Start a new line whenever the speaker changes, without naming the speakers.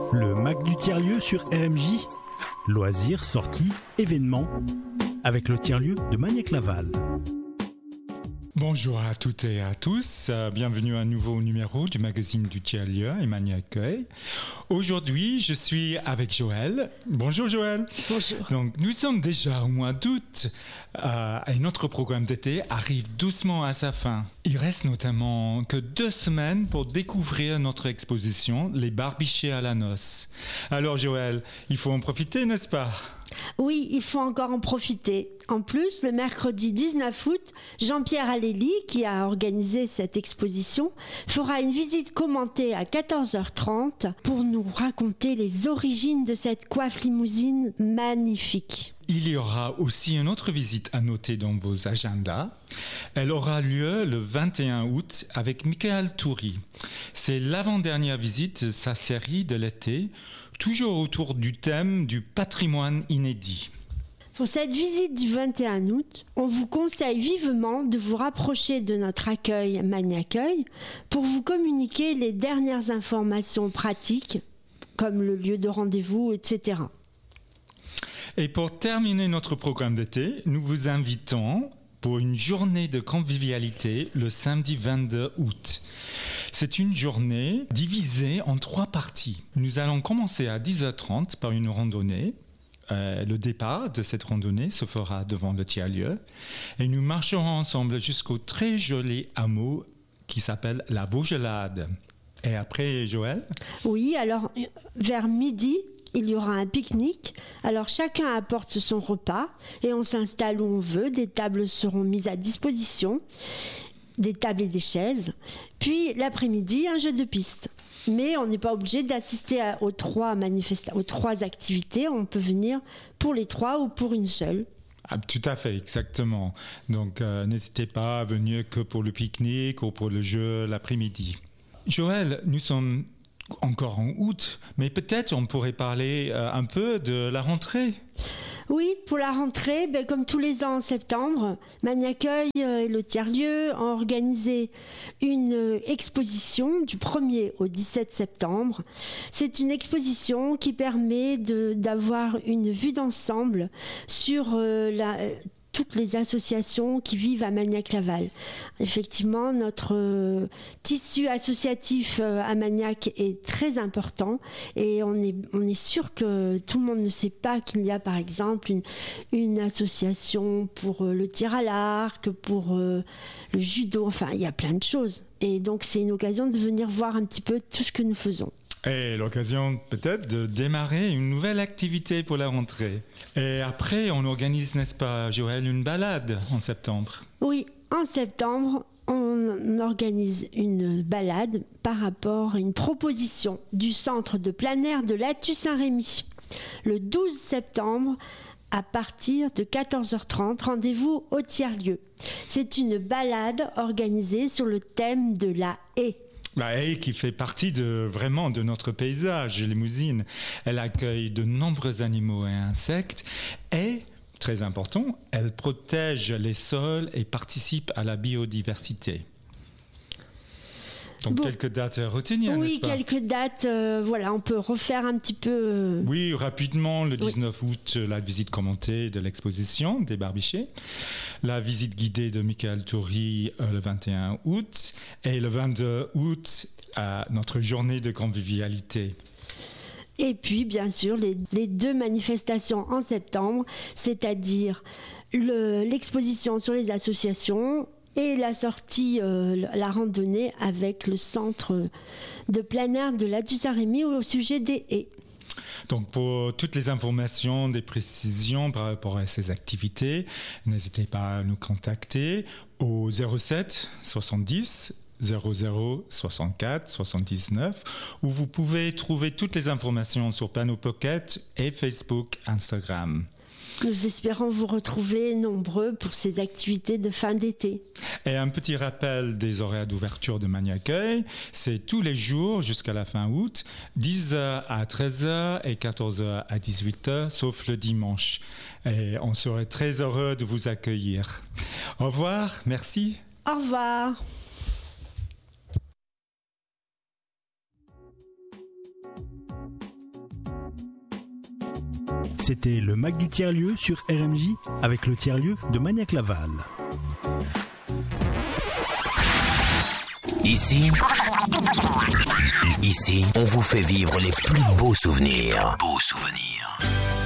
Le Mac du tiers-lieu sur RMJ. Loisirs, sorties, événements. Avec le tiers-lieu de Magnac-Laval.
Bonjour à toutes et à tous, bienvenue à un nouveau numéro du magazine du tiers-lieu et Magnac-Accueil. Aujourd'hui, je suis avec Joël. Bonjour Joël.
Bonjour.
Donc, nous sommes déjà au mois d'août et notre programme d'été arrive doucement à sa fin. Il reste notamment que 2 semaines pour découvrir notre exposition Les Barbichés à la noce. Alors Joël, il faut en profiter, n'est-ce pas ?
Oui, il faut encore en profiter. En plus, le mercredi 19 août, Jean-Pierre Aléli, qui a organisé cette exposition, fera une visite commentée à 14h30 pour nous raconter les origines de cette coiffe limousine magnifique.
Il y aura aussi une autre visite à noter dans vos agendas. Elle aura lieu le 21 août avec Michael Toury. C'est l'avant-dernière visite de sa série de l'été, toujours autour du thème du patrimoine inédit.
Pour cette visite du 21 août, on vous conseille vivement de vous rapprocher de notre accueil Magnac-Accueil pour vous communiquer les dernières informations pratiques, comme le lieu de rendez-vous, etc.
Et pour terminer notre programme d'été, nous vous invitons pour une journée de convivialité le samedi 22 août. C'est une journée divisée en 3 parties. Nous allons commencer à 10h30 par une randonnée. Le départ de cette randonnée se fera devant le tiers-lieu et nous marcherons ensemble jusqu'au très joli hameau qui s'appelle la Vaugelade. Et après, Joël ?
Oui, alors vers midi, il y aura un pique-nique. Alors chacun apporte son repas et on s'installe où on veut. Des tables seront mises à disposition, des tables et des chaises. Puis l'après-midi, un jeu de piste. Mais on n'est pas obligé d'assister aux 3 activités. On peut venir pour les 3 ou pour une seule.
Ah, tout à fait, exactement. Donc n'hésitez pas à venir que pour le pique-nique ou pour le jeu l'après-midi. Joël, nous sommes encore en août, mais peut-être on pourrait parler un peu de la rentrée.
Oui, pour la rentrée, comme tous les ans en septembre, Magnac-Accueil et le tiers-lieu ont organisé une exposition du 1er au 17 septembre. C'est une exposition qui permet d'avoir une vue d'ensemble sur toutes les associations qui vivent à Magnac-Laval. Effectivement, notre tissu associatif à Magnac est très important et on est sûr que tout le monde ne sait pas qu'il y a par exemple une association pour le tir à l'arc, pour le judo, enfin il y a plein de choses. Et donc c'est une occasion de venir voir un petit peu tout ce que nous faisons.
Et l'occasion peut-être de démarrer une nouvelle activité pour la rentrée. Et après, on organise, n'est-ce pas, Joël, une balade en septembre ?
Oui, en septembre, on organise une balade par rapport à une proposition du centre de plein air de Lathu-Saint-Rémy. Le 12 septembre, à partir de 14h30, rendez-vous au tiers-lieu. C'est une balade organisée sur le thème de la haie.
La haie qui fait partie vraiment de notre paysage limousine. Elle accueille de nombreux animaux et insectes et, très important, elle protège les sols et participe à la biodiversité. Donc quelques dates à retenir, n'est-ce pas ?
Oui, quelques dates, on peut refaire un petit peu...
Oui, rapidement, le 19 août, la visite commentée de l'exposition des Barbichés, la visite guidée de Michael Toury le 21 août, et le 22 août, notre journée de convivialité.
Et puis, bien sûr, les 2 manifestations en septembre, c'est-à-dire l'exposition sur les associations et la sortie, la randonnée avec le centre de plein air de Lathu-Saint-Rémy au sujet des haies.
Donc pour toutes les informations, des précisions par rapport à ces activités, n'hésitez pas à nous contacter au 07 70 00 64 79 où vous pouvez trouver toutes les informations sur Panneau Pocket et Facebook, Instagram.
Nous espérons vous retrouver nombreux pour ces activités de fin d'été.
Et un petit rappel des horaires d'ouverture de Magnac-Accueil, c'est tous les jours jusqu'à la fin août, 10h à 13h et 14h à 18h, sauf le dimanche. Et on serait très heureux de vous accueillir. Au revoir, merci.
Au revoir.
C'était le Mac du tiers-lieu sur RMJ avec le tiers-lieu de Magnac-Laval.
Ici, on vous fait vivre les plus beaux souvenirs.